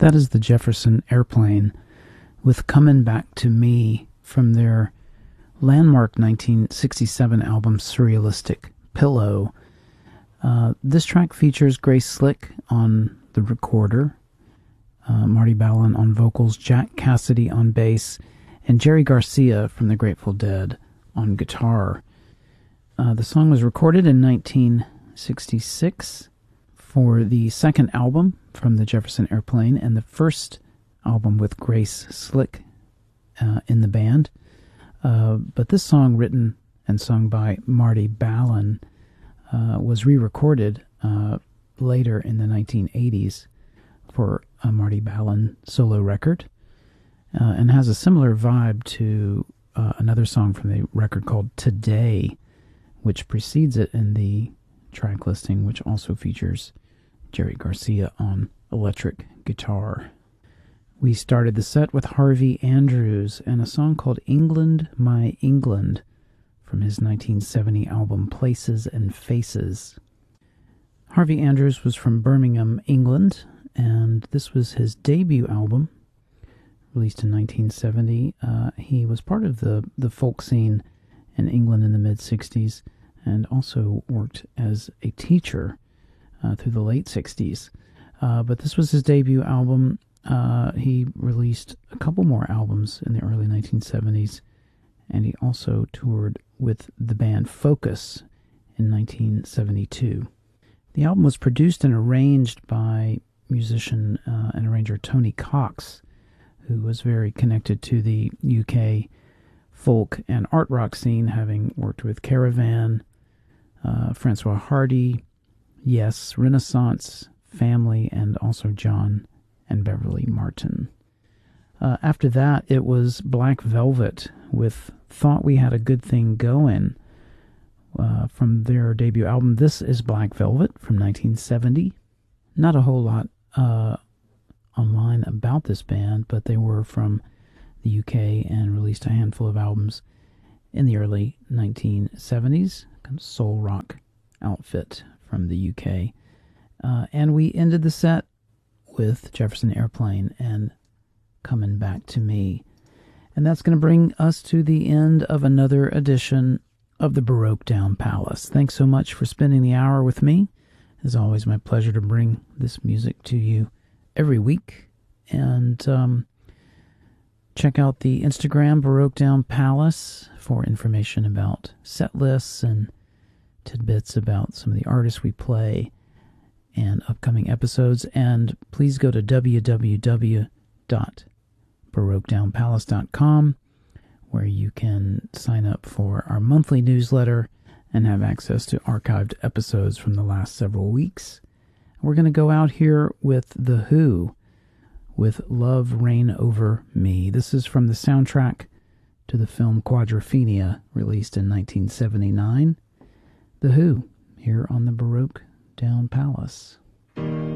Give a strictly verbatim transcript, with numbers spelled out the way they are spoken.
That is the Jefferson Airplane with Comin' Back to Me from their landmark nineteen sixty-seven album Surrealistic Pillow. Uh, this track features Grace Slick on the recorder, uh, Marty Balin on vocals, Jack Cassidy on bass, and Jerry Garcia from the Grateful Dead on guitar. Uh, the song was recorded in nineteen sixty-six for the second album from the Jefferson Airplane and the first album with Grace Slick uh, in the band. Uh, but this song, written and sung by Marty Balin, uh, was re-recorded uh, later in the nineteen eighties for a Marty Balin solo record, uh, and has a similar vibe to uh, another song from the record called Today, which precedes it in the track listing, which also features Jerry Garcia on electric guitar. We started the set with Harvey Andrews and a song called England, My England from his nineteen seventy album Places and Faces. Harvey Andrews was from Birmingham, England, and this was his debut album, released in nineteen seventy. Uh, he was part of the, the folk scene in England in the mid-sixties and also worked as a teacher uh, through the late sixties. Uh, but this was his debut album. Uh, he released a couple more albums in the early nineteen seventies, and he also toured with the band Focus in nineteen seventy-two. The album was produced and arranged by musician uh, and arranger Tony Cox, who was very connected to the U K folk and art rock scene, having worked with Caravan, uh, Francois Hardy, Yes, Renaissance, Family, and also John and Beverly Martin. Uh, after that, it was Black Velvet with Thought We Had a Good Thing Going uh, from their debut album. This is Black Velvet from nineteen seventy. Not a whole lot uh, online about this band, but they were from the U K and released a handful of albums in the early nineteen seventies. Kind of soul rock outfit from the U K. Uh, and we ended the set with Jefferson Airplane and Comin' Back to Me. And that's going to bring us to the end of another edition of the Baroque Down Palace. Thanks so much for spending the hour with me. It's always my pleasure to bring this music to you every week. And um, check out the Instagram Baroque Down Palace for information about set lists and tidbits about some of the artists we play and upcoming episodes. And please go to w w w dot baroque down palace dot com, where you can sign up for our monthly newsletter and have access to archived episodes from the last several weeks. We're going to go out here with The Who with Love Reign Over Me. This is from the soundtrack to the film Quadrophenia, released in nineteen seventy-nine. The Who, here on the Baroque Down Palace.